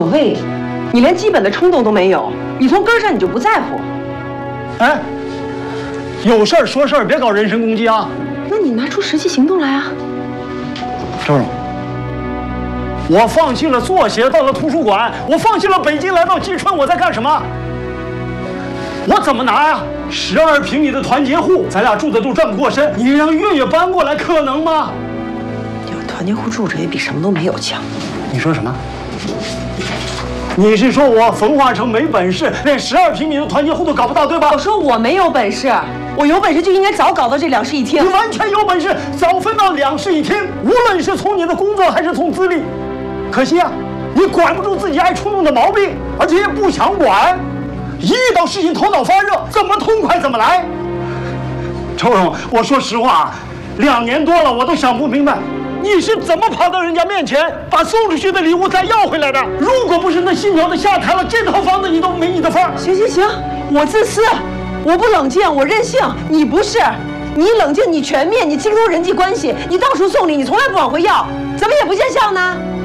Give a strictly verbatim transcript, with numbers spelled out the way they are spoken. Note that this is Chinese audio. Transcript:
谓，你连基本的冲动都没有，你从根上你就不在乎。 哎，有事儿说事儿，别搞人身攻击啊！ 那你拿出实际行动来啊！ 周荣，我放弃了作协，到了图书馆，我放弃了北京，来到蓟春，我在干什么？我怎么拿呀？十二平米的团结户，咱俩住的都转不过身，你让月月搬过来，可能吗？ 有团结户住着也比什么都没有强。 你说什么？你是说我冯化成没本事，连十二平米的团结户都搞不到，对吧？ 我说我没有本事，我有本事就应该早搞到这两室一厅。 你完全有本事，早分到两室一厅，无论是从你的工作还是从资历。可惜啊，你管不住自己爱冲动的毛病，而且也不想管，一遇到事情头脑发热，怎么痛快怎么来。周荣，我说实话啊，两年多了，我都想不明白。你是怎么跑到人家面前，把送出去的礼物再要回来的？如果不是那新娘子下台了，这套房子你都没你的份儿。 行行行，我自私，我不冷静，我任性。你不是，你冷静，你全面，你精通人际关系，你到处送礼，你从来不往回要，怎么也不见效呢？